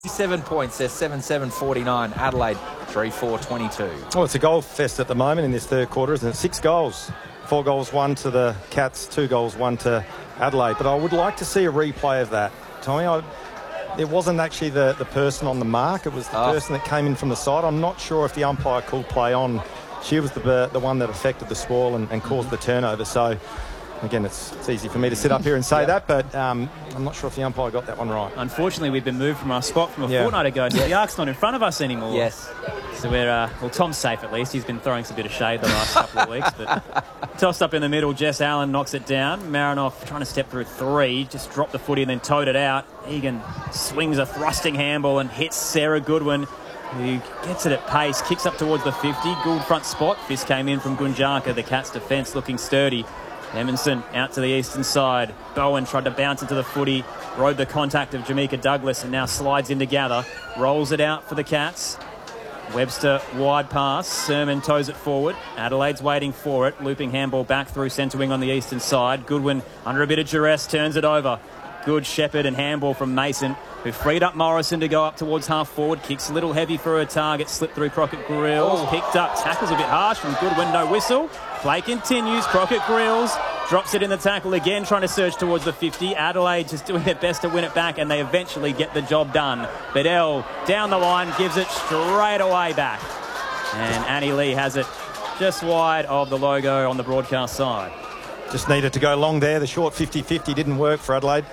7 points. They're 7-7-49. Adelaide 3-4-22. Well, it's a goal fest at the moment in this third quarter, isn't it? 6 goals. 4 goals, 1 to the Cats, 2 goals, 1 to Adelaide. But I would like to see a replay of that, Tommy. It wasn't actually the person on the mark. It was the person that came in from the side. I'm not sure if the umpire called play on. She was the one that affected the spoil and caused the turnover. So, again, it's easy for me to sit up here and say that, but I'm not sure if the umpire got that one right. Unfortunately, we've been moved from our spot from a fortnight ago, so the ark's not in front of us anymore. Yes. So we're, well, Tom's safe at least. He's been throwing some bit of shade the last couple of weeks, but tossed up in the middle. Jess Allen knocks it down. Marinoff trying to step through 3, just dropped the footy and then towed it out. Egan swings a thrusting handball and hits Sarah Goodwin, who gets it at pace, kicks up towards the 50. Gould front spot. Fist came in from Gunjaka. The Cats' defence looking sturdy. Emerson out to the eastern side. Bowen tried to bounce into the footy, rode the contact of Jamaica Douglas and now slides in to gather. Rolls it out for the Cats. Webster wide pass. Sermon toes it forward. Adelaide's waiting for it. Looping handball back through centre wing on the eastern side. Goodwin under a bit of duress turns it over. Good Shepherd and handball from Mason, who freed up Morrison to go up towards half forward. Kicks a little heavy for her target. Slipped through Crockett Grills. Picked up. Tackles a bit harsh from Goodwin. No whistle. Play continues. Crockett Grills drops it in the tackle again, trying to surge towards the 50. Adelaide just doing their best to win it back, and they eventually get the job done. Bedell down the line, gives it straight away back. And Annie Lee has it just wide of the logo on the broadcast side. Just needed to go long there. The short 50-50 didn't work for Adelaide.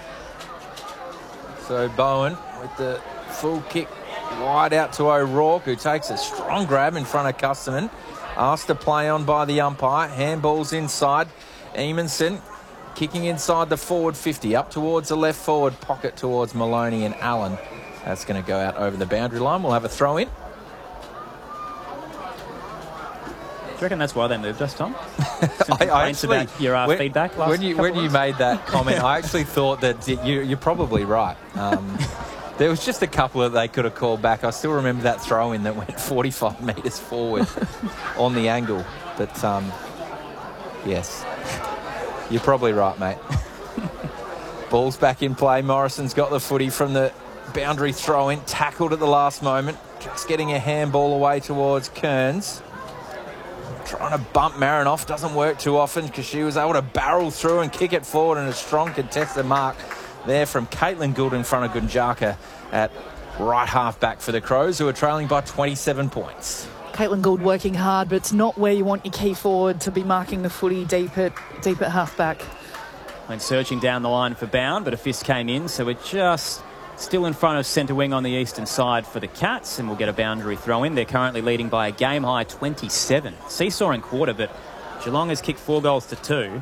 So Bowen with the full kick wide out to O'Rourke, who takes a strong grab in front of Custerman. Asked to play on by the umpire. Handballs inside. Eamonson kicking inside the forward 50, up towards the left forward pocket towards Maloney and Allen. That's going to go out over the boundary line. We'll have a throw in. Do you reckon that's why they moved us, Tom? I actually, about your feedback last when you made that comment, I actually thought that you're probably right. There was just a couple that they could have called back. I still remember that throw in that went 45 metres forward on the angle. But yes, you're probably right, mate. Ball's back in play. Morrison's got the footy from the boundary throw in, tackled at the last moment, just getting a handball away towards Kearns. Trying to bump Marinoff, doesn't work too often because she was able to barrel through and kick it forward, and a strong contested mark there from Caitlin Gould in front of Gunjaka at right half back for the Crows, who are trailing by 27 points. Caitlin Gould working hard, but it's not where you want your key forward to be marking the footy deep at half back. Went searching down the line for Bound, but a fist came in, so we're just still in front of centre wing on the eastern side for the Cats, and we'll get a boundary throw in. They're currently leading by a game-high 27. Seesawing quarter, but Geelong has kicked 4 goals to 2.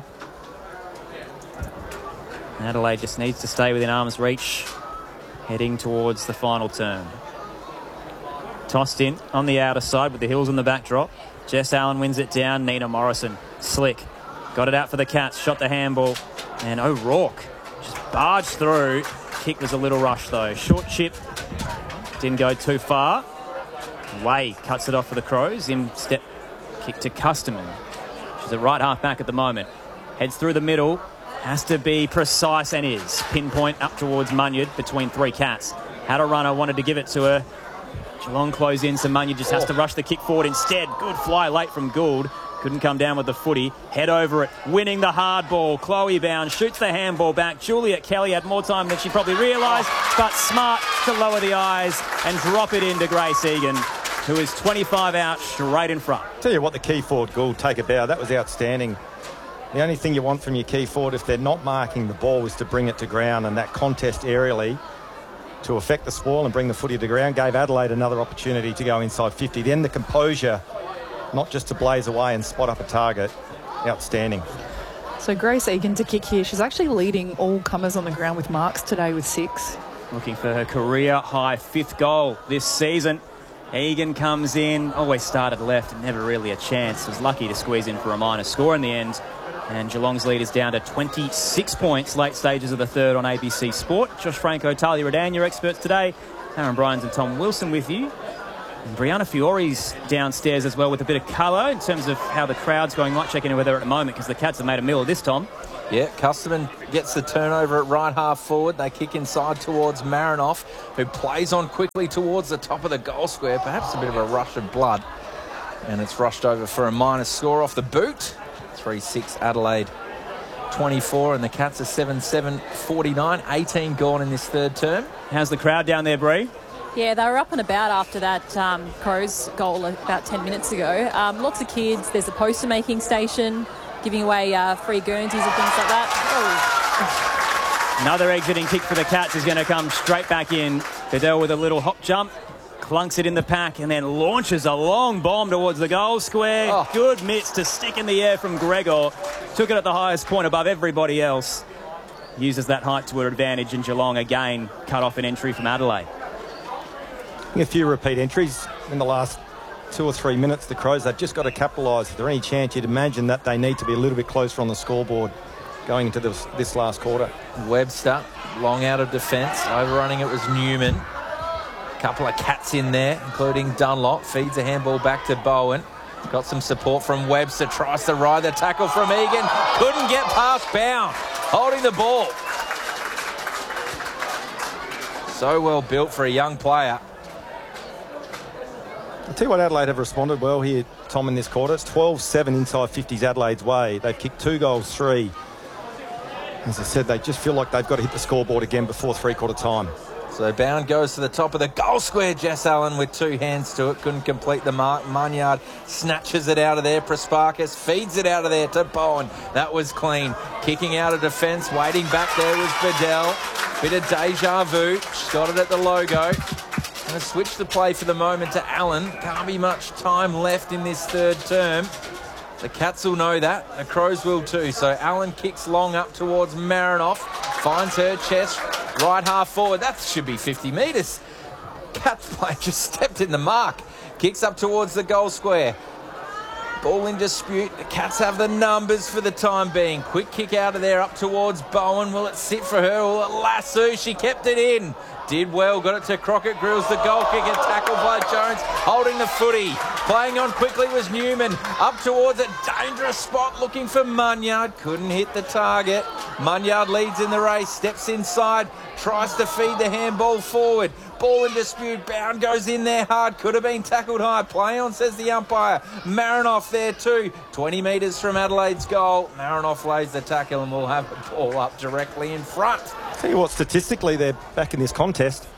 Adelaide just needs to stay within arm's reach, heading towards the final turn. Tossed in on the outer side with the Hills in the backdrop. Jess Allen wins it down. Nina Morrison, slick, got it out for the Cats, shot the handball, and O'Rourke just barged through. Kick was a little rush though. Short chip, didn't go too far. Way cuts it off for the Crows. In step kick to Custerman. She's at right half back at the moment. Heads through the middle. Has to be precise and is. Pinpoint up towards Munyard between 3 Cats. Had a runner, wanted to give it to her. Geelong close in, so Munyard just has to rush the kick forward instead. Good fly late from Gould. Couldn't come down with the footy. Head over it, winning the hard ball. Chloe Bound shoots the handball back. Juliet Kelly had more time than she probably realised, but smart to lower the eyes and drop it into Grace Egan, who is 25 out straight in front. Tell you what, the key forward, Gould, take a bow. That was outstanding. The only thing you want from your key forward, if they're not marking the ball, is to bring it to ground, and that contest aerially to affect the spoil and bring the footy to ground gave Adelaide another opportunity to go inside 50. Then the composure, not just to blaze away and spot up a target. Outstanding. So Grace Egan to kick here. She's actually leading all comers on the ground with marks today with 6. Looking for her career-high 5th goal this season. Egan comes in, always started left and never really a chance. Was lucky to squeeze in for a minor score in the end. And Geelong's lead is down to 26 points, late stages of the third on ABC Sport. Josh Franco, Talia Redan, your experts today. Aaron Bryans and Tom Wilson with you. Brianna Fiore's downstairs as well with a bit of colour in terms of how the crowd's going. Might check in with her at the moment because the Cats have made a meal of this, Tom. Yeah, Custerman gets the turnover at right half forward. They kick inside towards Marinoff, who plays on quickly towards the top of the goal square. Perhaps a bit of a rush of blood. And it's rushed over for a minus score off the boot. 3-6 Adelaide 24, and the Cats are 7-7 49. 18 gone in this third term. How's the crowd down there, Bree? Yeah, they were up and about after that Crows goal about 10 minutes ago. Lots of kids. There's a poster-making station giving away free Guernseys and things like that. Oh. Another exiting kick for the Cats is going to come straight back in. Bedell with a little hop jump, clunks it in the pack, and then launches a long bomb towards the goal square. Oh. Good miss to stick in the air from Gregor. Took it at the highest point above everybody else. Uses that height to her advantage, and Geelong again cut off an entry from Adelaide. A few repeat entries in the last 2 or 3 minutes. The Crows have just got to capitalise. If there's any chance, you'd imagine that they need to be a little bit closer on the scoreboard going into this last quarter. Webster, long out of defence. Overrunning it was Newman. A couple of Cats in there, including Dunlop. Feeds a handball back to Bowen. Got some support from Webster. Tries to ride the tackle from Egan. Couldn't get past Bound. Holding the ball. So well built for a young player. I'll tell you what, Adelaide have responded well here, Tom, in this quarter. It's 12-7 inside 50s Adelaide's way. They've kicked 2 goals, 3. As I said, they just feel like they've got to hit the scoreboard again before three-quarter time. So Bound goes to the top of the goal square. Jess Allen with 2 hands to it. Couldn't complete the mark. Munyard snatches it out of there. Prasparkas feeds it out of there to Bowen. That was clean. Kicking out of defence. Waiting back there was Bedell. Bit of deja vu. She's got it at the logo. Going to switch the play for the moment to Allen. Can't be much time left in this third term. The Cats will know that. The Crows will too. So Allen kicks long up towards Marinoff. Finds her chest. Right half forward. That should be 50 metres. Cats play just stepped in the mark. Kicks up towards the goal square. Ball in dispute. The Cats have the numbers for the time being. Quick kick out of there up towards Bowen. Will it sit for her? Will it lasso? She kept it in. Did well, got it to Crockett Grills, the goal kicker, tackled by Jones, holding the footy. Playing on quickly was Newman, up towards a dangerous spot, looking for Munyard, couldn't hit the target. Munyard leads in the race, steps inside, tries to feed the handball forward. Ball in dispute, Bound goes in there hard, could have been tackled high. Play on, says the umpire. Marinoff there too, 20 metres from Adelaide's goal. Marinoff lays the tackle and will have the ball up directly in front. Tell you what, statistically, they're back in this contest.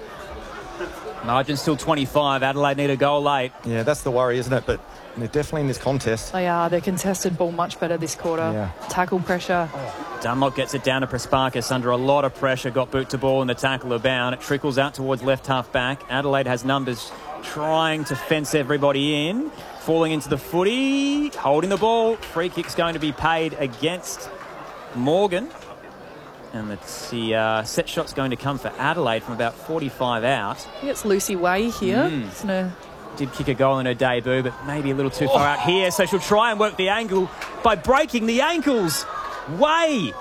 Margin still 25. Adelaide need a goal late. Yeah, that's the worry, isn't it? But they're definitely in this contest. They are. They're contested ball much better this quarter. Yeah. Tackle pressure. Dunlop gets it down to Prasparkas under a lot of pressure. Got boot to ball and the tackle of Bound. It trickles out towards left half back. Adelaide has numbers trying to fence everybody in. Falling into the footy. Holding the ball. Free kick's going to be paid against Morgan. And let's see, set shot's going to come for Adelaide from about 45 out. I think it's Lucy Way here. It's gonna... Did kick a goal in her debut, but maybe a little too far out here. So she'll try and work the angle by breaking the ankles. Way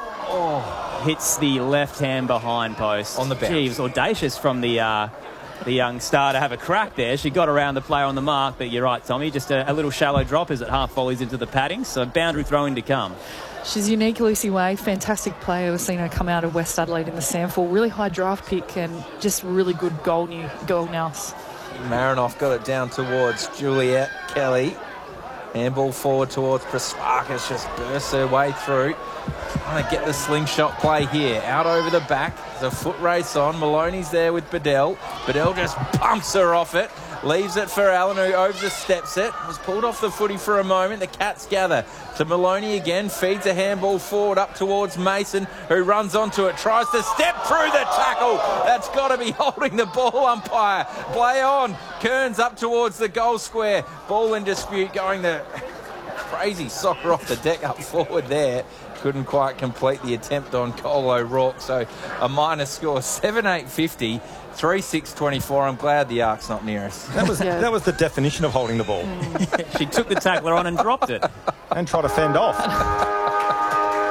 hits the left hand behind post. On the bounce. Gee, it was audacious from the young star to have a crack there. She got around the player on the mark, but you're right, Tommy. Just a little shallow drop as it half volleys into the padding. So boundary throw-in to come. She's unique, Lucy Way. Fantastic player. We've seen her come out of West Adelaide in the SANFL. Really high draft pick and just really good goal nous. Marinoff got it down towards Juliet Kelly. Handball forward towards Prasparkas, just bursts her way through. Trying to get the slingshot play here. Out over the back. There's a foot race on. Maloney's there with Bedell. Bedell just bumps her off it. Leaves it for Allen, who oversteps it. Was pulled off the footy for a moment. The Cats gather to Maloney again. Feeds a handball forward up towards Mason, who runs onto it. Tries to step through the tackle. That's got to be holding the ball, umpire. Play on. Kearns up towards the goal square. Ball in dispute, going the crazy soccer off the deck up forward there. Couldn't quite complete the attempt on Cole O'Rourke. So a minus score, 7-8-50. 3-6-24. I'm glad the arc's not near us. That was the definition of holding the ball. She took the tackler on and dropped it. And tried to fend off. So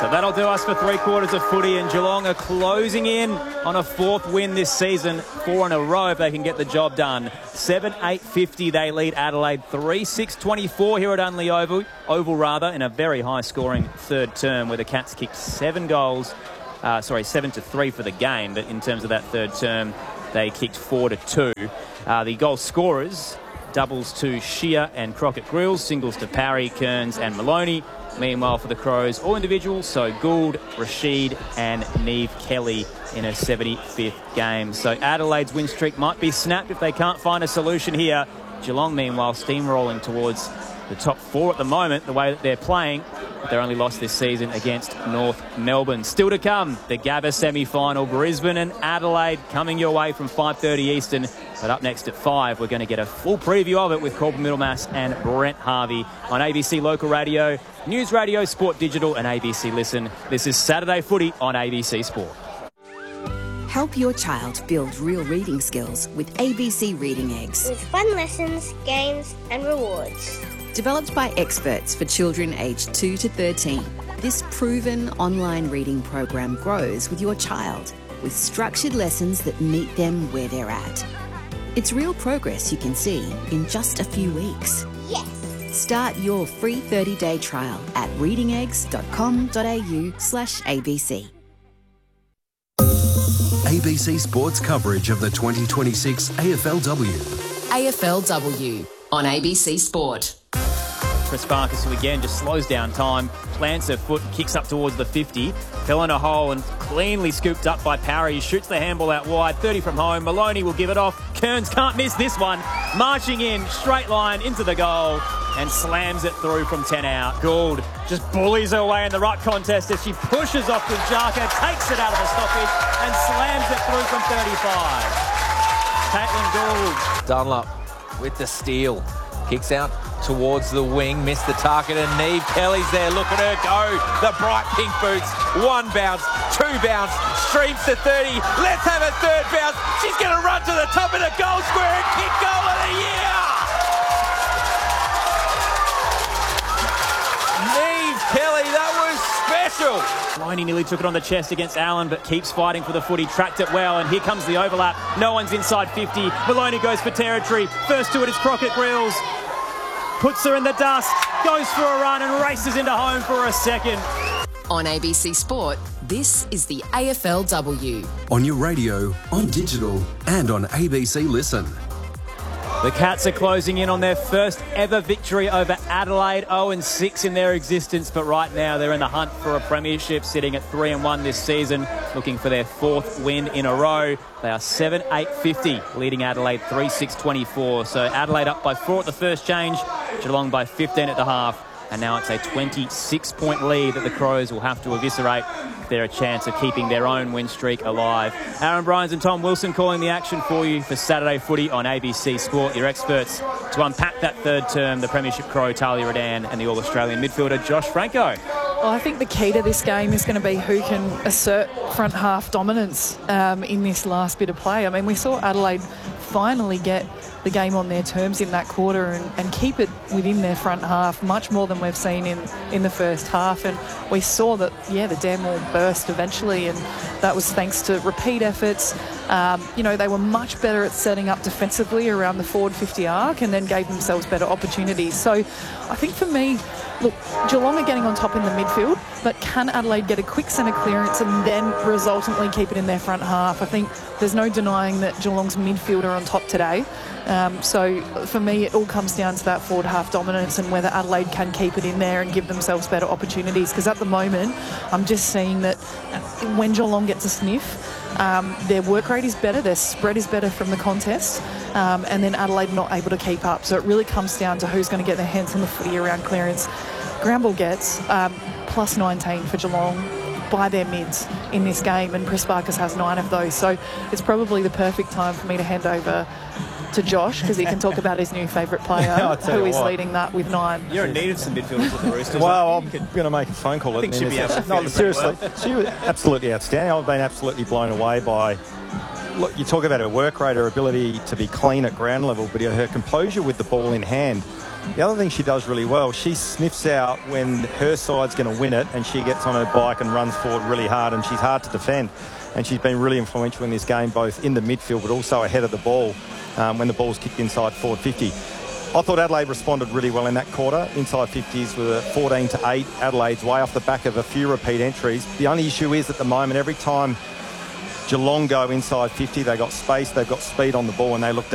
So that'll do us for 3 quarters of footy, and Geelong are closing in on a 4th win this season, 4 in a row if they can get the job done. 7-8-50 they lead Adelaide, 3-6-24 here at Unley Oval, in a very high-scoring third term where the Cats kicked 7 goals. 7-3 for the game, but in terms of that third term, they kicked 4-2. The goal scorers, doubles to Shear and Crockett Grills, singles to Parry, Kearns and Maloney. Meanwhile, for the Crows, all individuals, so Gould, Rashid and Neve Kelly in her 75th game. So Adelaide's win streak might be snapped if they can't find a solution here. Geelong, meanwhile, steamrolling towards the top 4 at the moment, the way that they're playing. Their only loss this season against North Melbourne. Still to come, the Gabba semi-final, Brisbane and Adelaide coming your way from 5:30 Eastern. But up next at 5, we're going to get a full preview of it with Corbin Middlemass and Brent Harvey on ABC Local Radio, News Radio, Sport Digital and ABC Listen. This is Saturday Footy on ABC Sport. Help your child build real reading skills with ABC Reading Eggs. With fun lessons, games and rewards. Developed by experts for children aged 2 to 13, this proven online reading program grows with your child with structured lessons that meet them where they're at. It's real progress you can see in just a few weeks. Yes! Start your free 30-day trial at readingeggs.com.au/ABC. ABC Sports coverage of the 2026 AFLW. AFLW on ABC Sport. Prespakis, who again just slows down time, plants her foot and kicks up towards the 50. Fell in a hole and cleanly scooped up by Parry. Shoots the handball out wide, 30 from home. Maloney will give it off. Kearns can't miss this one. Marching in, straight line into the goal and slams it through from 10 out. Gould just bullies her way in the ruck contest as she pushes off with Jarka, takes it out of the stoppage and slams it through from 35. Caitlin Gould. Dunlop with the steal. Kicks out towards the wing, missed the target, and Neve Kelly's there. Look at her go. The bright pink boots. 1 bounce, 2 bounce, streams to 30. Let's have a 3rd bounce. She's going to run to the top of the goal square and kick goal of the year. Neve Kelly, that was special. Maloney nearly took it on the chest against Allen, but keeps fighting for the footy, tracked it well, and here comes the overlap. No one's inside 50. Maloney goes for territory. First to it is Crockett Grills. Puts her in the dust, goes for a run and races into home for a second. On ABC Sport, this is the AFLW. On your radio, on digital and on ABC Listen. The Cats are closing in on their first ever victory over Adelaide, 0-6 in their existence, but right now they're in the hunt for a premiership, sitting at 3-1 this season, looking for their 4th win in a row. They are 7-8-50, leading Adelaide 3-6-24. So Adelaide up by 4 at the first change, Geelong by 15 at the half, and now it's a 26-point lead that the Crows will have to eviscerate if they're a chance of keeping their own win streak alive. Aaron Bryans and Tom Wilson calling the action for you for Saturday Footy on ABC Sport. Your experts to unpack that third term, the Premiership Crow Talia Radan and the All-Australian midfielder Josh Franco. Well, I think the key to this game is going to be who can assert front half dominance in this last bit of play. I mean, we saw Adelaide finally get the game on their terms in that quarter and keep it within their front half much more than we've seen in the first half. And we saw that, the dam wall burst eventually, and that was thanks to repeat efforts. They were much better at setting up defensively around the forward 50 arc and then gave themselves better opportunities. So I think for me, look, Geelong are getting on top in the midfield, but can Adelaide get a quick centre clearance and then resultantly keep it in their front half? I think there's no denying that Geelong's midfield are on top today. So for me, it all comes down to that forward half dominance and whether Adelaide can keep it in there and give themselves better opportunities. Because at the moment, I'm just seeing that when Geelong gets a sniff, their work rate is better, their spread is better from the contest, and then Adelaide not able to keep up. So it really comes down to who's going to get their hands on the footy around clearance. Ground ball gets plus 19 for Geelong by their mids in this game, and Prespakis has 9 of those. So it's probably the perfect time for me to hand over to Josh, because he can talk about his new favourite player who is leading that with 9. You're in need of some midfielders with the Roosters. Well, I'm going to make a phone call. I think she'd be no, seriously, she was absolutely outstanding. I've been absolutely blown away by look, you talk about her work rate, her ability to be clean at ground level, but her composure with the ball in hand. The other thing she does really well, she sniffs out when her side's going to win it, and she gets on her bike and runs forward really hard, and she's hard to defend. And she's been really influential in this game, both in the midfield but also ahead of the ball when the ball's kicked inside forward 50. I thought Adelaide responded really well in that quarter. Inside 50s with a 14-8. Adelaide's way off the back of a few repeat entries. The only issue is at the moment, every time Geelong go inside 50, they got space, they've got speed on the ball, and they look